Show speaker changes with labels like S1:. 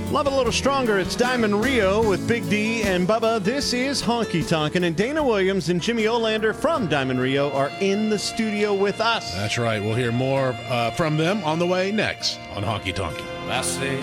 S1: Love it a little stronger. It's Diamond Rio with Big D and Bubba. This is Honky Tonkin', and Dana Williams and Jimmy Olander from Diamond Rio are in the studio with us.
S2: That's right. We'll hear more from them on the way next on Honky Tonkin'.